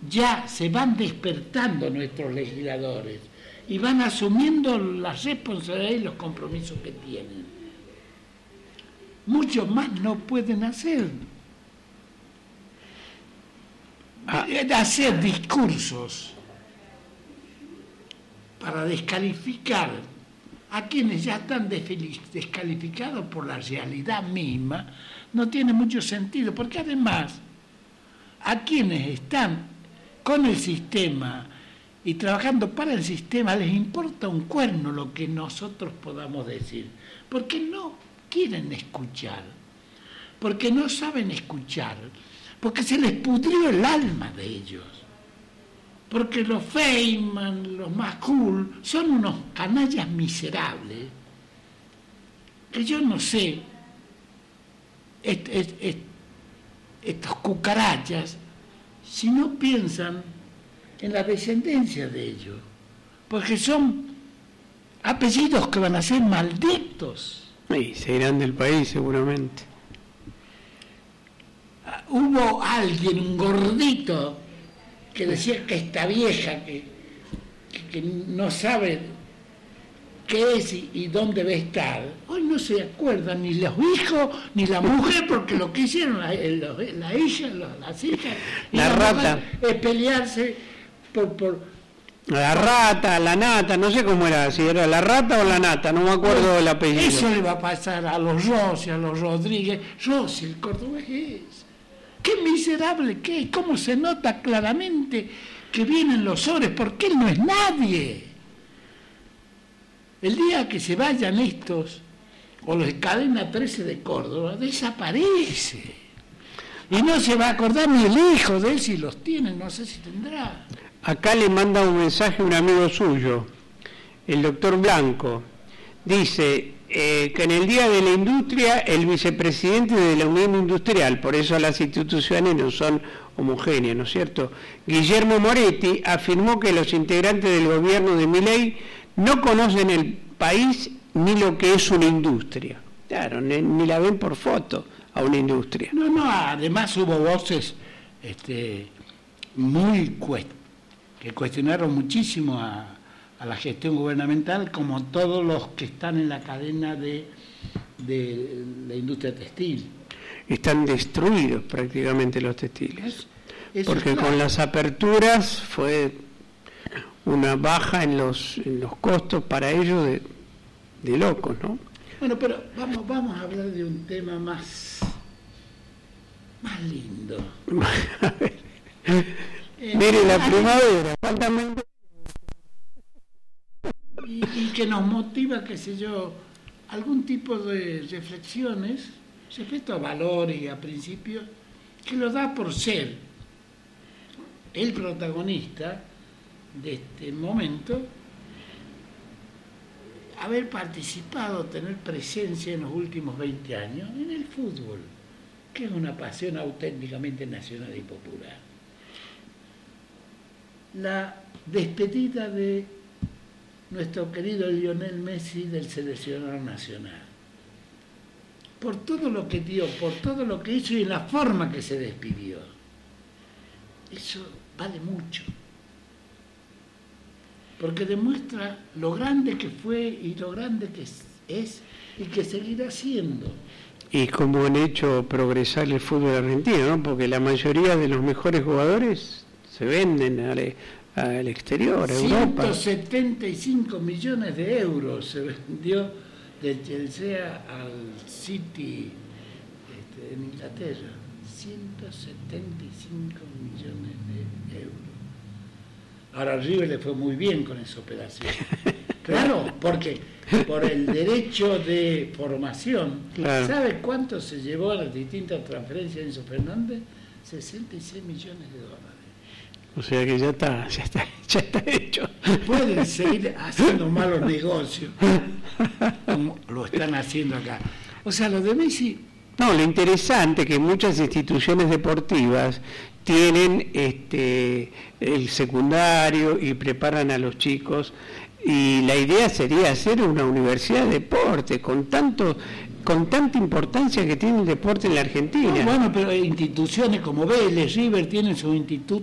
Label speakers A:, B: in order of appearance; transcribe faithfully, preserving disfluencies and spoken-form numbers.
A: ya se van despertando nuestros legisladores y van asumiendo las responsabilidades y los compromisos que tienen. Muchos más no pueden hacer. Ah. Hacer discursos para descalificar a quienes ya están descalificados por la realidad misma no tiene mucho sentido, porque además a quienes están con el sistema y trabajando para el sistema les importa un cuerno lo que nosotros podamos decir, porque no quieren escuchar, porque no saben escuchar, porque se les pudrió el alma de ellos, porque los Feynman, los más cool, son unos canallas miserables, que yo no sé, est, est, est, estos cucarachas, si no piensan en la descendencia de ellos, porque son apellidos que van a ser malditos.
B: Y se irán del país seguramente.
A: Hubo alguien, un gordito, que decía que esta vieja que, que, que no sabe qué es y, y dónde va a estar, hoy no se acuerdan ni los hijos ni la mujer, porque lo que hicieron la, la, la hija, la, las hijas
B: la, la rata
A: es pelearse por, por
B: la rata, la nata, no sé cómo era, si era la rata o la nata, no me acuerdo del apellido.
A: Eso le va a pasar a los Rossi, a los Rodríguez. Rossi, el cordobés es. Qué miserable que es, cómo se nota claramente que vienen los sobres, porque él no es nadie. El día que se vayan estos, o los de Cadena trece de Córdoba, desaparece. Y no se va a acordar ni el hijo de él si los tiene, no sé si tendrá.
B: Acá le manda un mensaje a un amigo suyo, el doctor Blanco. Dice eh, que en el Día de la Industria, el vicepresidente de la Unión Industrial, por eso las instituciones no son homogéneas, ¿no es cierto?, Guillermo Moretti, afirmó que los integrantes del gobierno de Milei no conocen el país ni lo que es una industria. Claro, ni, ni la ven por foto a una industria.
A: No, no, además hubo voces este, muy cuestionadas, que cuestionaron muchísimo a, a la gestión gubernamental, como todos los que están en la cadena de, de la industria textil.
B: Están destruidos prácticamente los textiles,
A: es,
B: porque
A: es claro.
B: Con las aperturas fue una baja en los, en los costos para ellos de, de locos, ¿no?
A: Bueno, pero vamos, vamos a hablar de un tema más, más lindo.
B: A ver. Eh, Mire, la primavera, faltan
A: y, y que nos motiva, qué sé yo, algún tipo de reflexiones respecto a valores y a principios, que lo da por ser el protagonista de este momento, haber participado, tener presencia en los últimos veinte años en el fútbol, que es una pasión auténticamente nacional y popular. La despedida de nuestro querido Lionel Messi del seleccionador nacional. Por todo lo que dio, por todo lo que hizo y en la forma que se despidió. Eso vale mucho. Porque demuestra lo grande que fue y lo grande que es y que seguirá siendo.
B: Y cómo han hecho progresar el fútbol argentino, ¿no? Porque la mayoría de los mejores jugadores se venden al, al exterior, a Europa.
A: ciento setenta y cinco millones de euros se vendió del Chelsea al City este, en Inglaterra. ciento setenta y cinco millones de euros. Ahora a River le fue muy bien con esa operación. Claro, porque por el derecho de formación, claro. ¿Sabe cuánto se llevó a las distintas transferencias de Enzo Fernández? sesenta y seis millones de dólares.
B: O sea que ya está, ya está, ya está hecho.
A: Pueden seguir haciendo malos negocios, como lo están haciendo acá. O sea, lo de Messi...
B: No, lo interesante es que muchas instituciones deportivas tienen este el secundario y preparan a los chicos, y la idea sería hacer una universidad de deporte con tanto con tanta importancia que tiene el deporte en la Argentina.
A: No, bueno, pero instituciones como Vélez, River tienen sus institutos